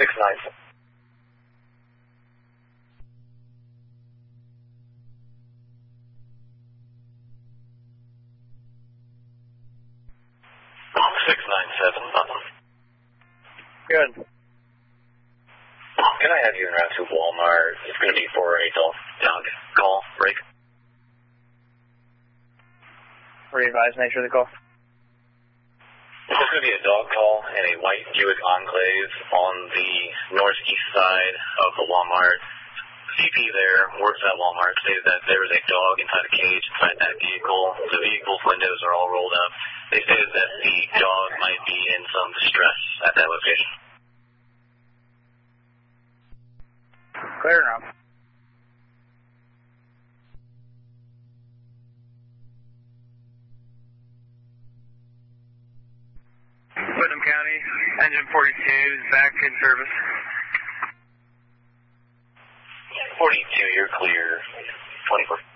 697. Good. Can I have you en route to Walmart? It's going to be for a dog call break. Revise nature of the call. It's going to be a dog call and a white Buick Enclave on the northeast side of the Walmart. CP there works at Walmart stated that there is a dog inside a cage inside that vehicle. The vehicle's windows are all rolled up. They stated that the dog might be in some distress at that location. Clear enough. Putnam County, engine 42 is back in service. 42, you're clear. 24.